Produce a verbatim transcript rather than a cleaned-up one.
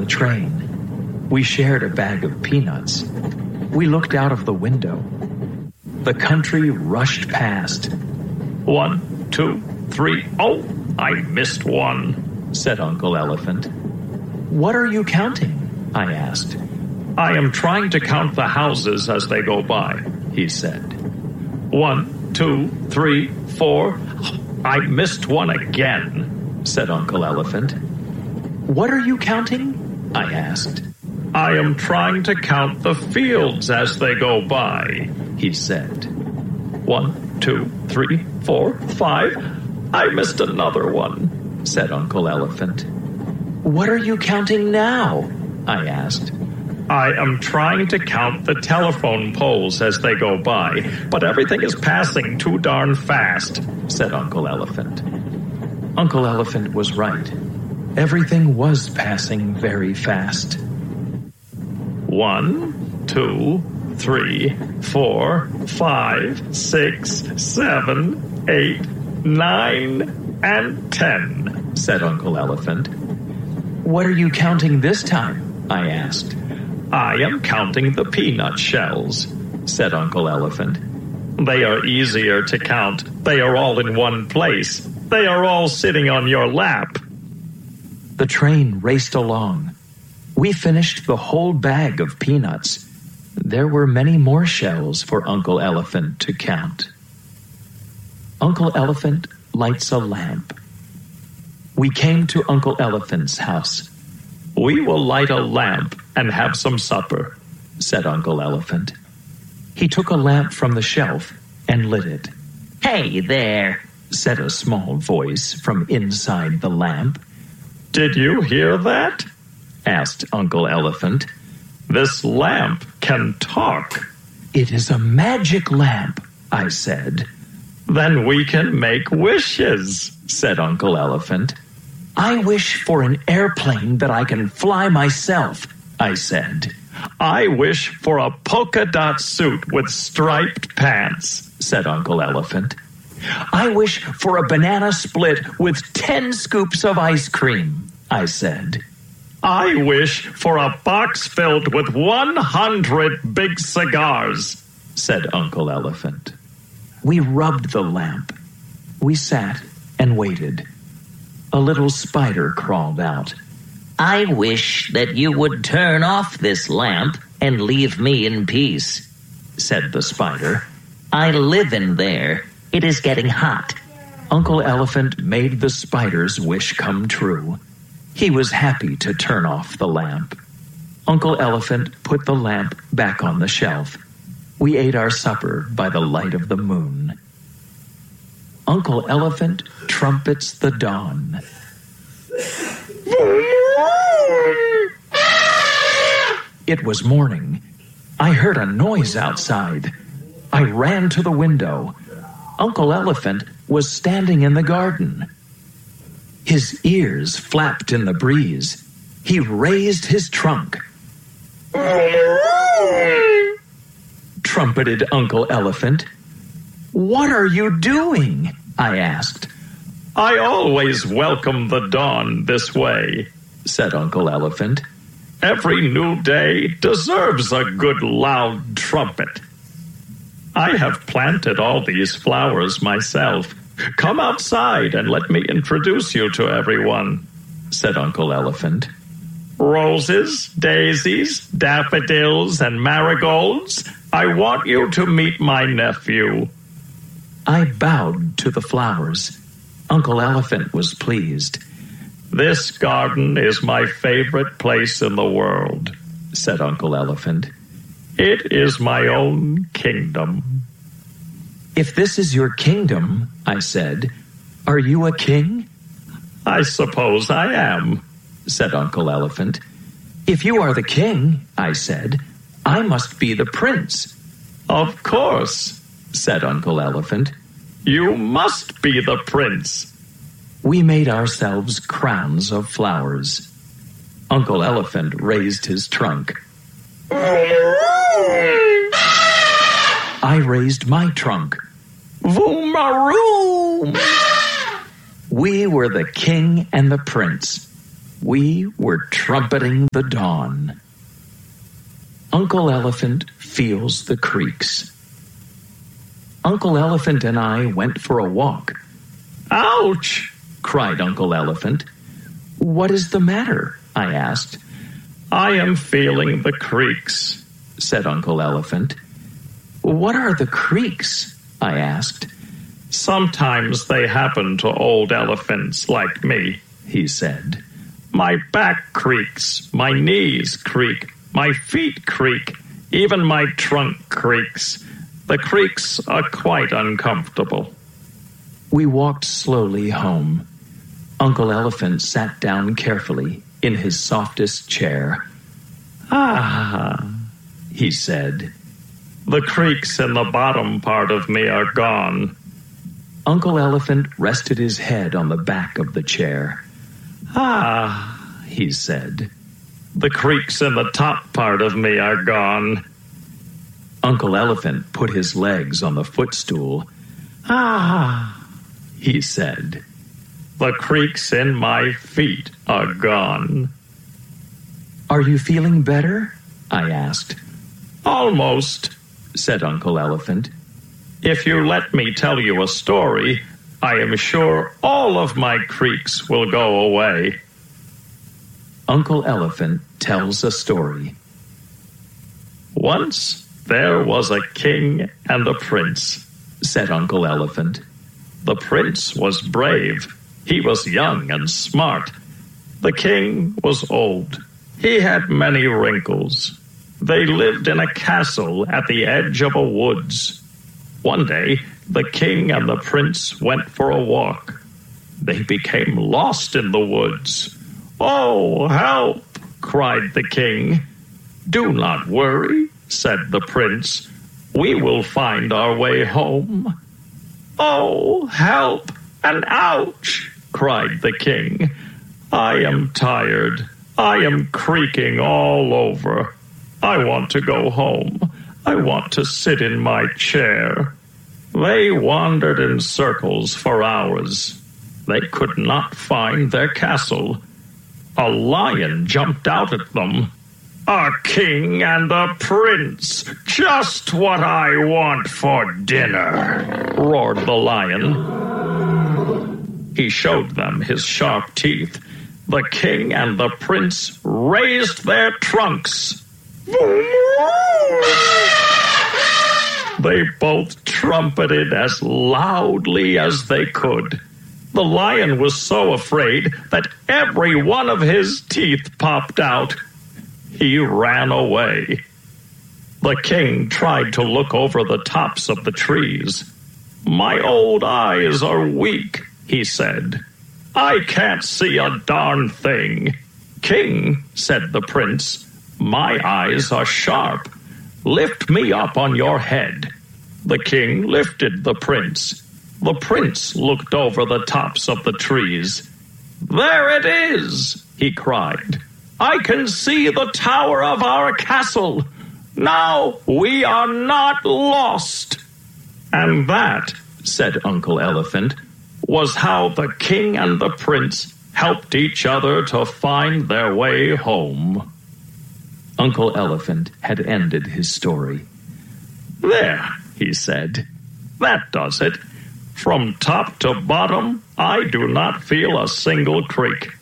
train. We shared a bag of peanuts. We looked out of the window. The country rushed past. One, two, three. Oh, I missed one, said Uncle Elephant. What are you counting? I asked. I am trying to count the houses as they go by, he said. One, two, three, four. I missed one again, said Uncle Elephant. What are you counting? I asked. I am trying to count the fields as they go by, he said. One, two, three, four, five. I missed another one, said Uncle Elephant. What are you counting now? I asked. I am trying to count the telephone poles as they go by, but everything is passing too darn fast, said Uncle Elephant. Uncle Elephant was right. Everything was passing very fast. One, two, three, four, five, six, seven, eight, nine, and ten, said Uncle Elephant. What are you counting this time? I asked. I am counting the peanut shells, said Uncle Elephant. They are easier to count. They are all in one place. They are all sitting on your lap. The train raced along. We finished the whole bag of peanuts. There were many more shells for Uncle Elephant to count. Uncle Elephant lights a lamp. We came to Uncle Elephant's house. We will light a lamp and have some supper, said Uncle Elephant. He took a lamp from the shelf and lit it. Hey there, said a small voice from inside the lamp. Did you hear that? Asked Uncle Elephant. This lamp can talk. It is a magic lamp, I said. Then we can make wishes, said Uncle Elephant. I wish for an airplane that I can fly myself, I said. I wish for a polka dot suit with striped pants, said Uncle Elephant. I wish for a banana split with ten scoops of ice cream, I said. I wish for a box filled with one hundred big cigars, said Uncle Elephant. We rubbed the lamp. We sat and waited. A little spider crawled out. I wish that you would turn off this lamp and leave me in peace, said the spider. I live in there. It is getting hot. Uncle Elephant made the spider's wish come true. He was happy to turn off the lamp. Uncle Elephant put the lamp back on the shelf. We ate our supper by the light of the moon. Uncle Elephant trumpets the dawn. It was morning. I heard a noise outside. I ran to the window. Uncle Elephant was standing in the garden. His ears flapped in the breeze. He raised his trunk. Trumpeted Uncle Elephant. What are you doing? I asked. I always welcome the dawn this way, said Uncle Elephant. Every new day deserves a good loud trumpet. I have planted all these flowers myself. Come outside and let me introduce you to everyone, said Uncle Elephant. Roses, daisies, daffodils, and marigolds, I want you to meet my nephew. I bowed to the flowers. Uncle Elephant was pleased. This garden is my favorite place in the world, said Uncle Elephant. It is my own kingdom. If this is your kingdom, I said, are you a king? I suppose I am, said Uncle Elephant. If you are the king, I said, I must be the prince. Of course, said Uncle Elephant. You must be the prince. We made ourselves crowns of flowers. Uncle Elephant raised his trunk. I raised my trunk. Vroom-a-room! We were the king and the prince. We were trumpeting the dawn. Uncle Elephant feels the creaks. Uncle Elephant and I went for a walk. Ouch! Cried Uncle Elephant. What is the matter? I asked. I am feeling the creaks, said Uncle Elephant. What are the creaks? I asked. Sometimes they happen to old elephants like me, he said. My back creaks, my knees creak, my feet creak, even my trunk creaks. The creaks are quite uncomfortable. We walked slowly home. Uncle Elephant sat down carefully in his softest chair. Ah, he said. The creaks in the bottom part of me are gone. Uncle Elephant rested his head on the back of the chair. Ah, he said. The creaks in the top part of me are gone. Uncle Elephant put his legs on the footstool. Ah, he said. The creaks in my feet are gone. Are you feeling better? I asked. Almost, said Uncle Elephant. If you let me tell you a story, I am sure all of my creaks will go away. Uncle Elephant tells a story. Once there was a king and a prince, said Uncle Elephant. The prince was brave. He was young and smart. The king was old. He had many wrinkles. They lived in a castle at the edge of a woods. One day, the king and the prince went for a walk. They became lost in the woods. "Oh, help!" cried the king. "Do not worry," said the prince. "We will find our way home." "Oh, help and ouch!" cried the king. "I am tired. I am creaking all over. I want to go home. I want to sit in my chair." They wandered in circles for hours. They could not find their castle. A lion jumped out at them. "A king and a prince! Just what I want for dinner!" roared the lion. He showed them his sharp teeth. The king and the prince raised their trunks. They both trumpeted as loudly as they could. The lion was so afraid that every one of his teeth popped out. He ran away. The king tried to look over the tops of the trees. "My old eyes are weak," he said. "I can't see a darn thing." "King," said the prince, "my eyes are sharp. Lift me up on your head." The king lifted the prince. The prince looked over the tops of the trees. "There it is," he cried. "I can see the tower of our castle. Now we are not lost." And that, said Uncle Elephant, was how the king and the prince helped each other to find their way home. Uncle Elephant had ended his story. "There," he said. "That does it. From top to bottom, I do not feel a single creak.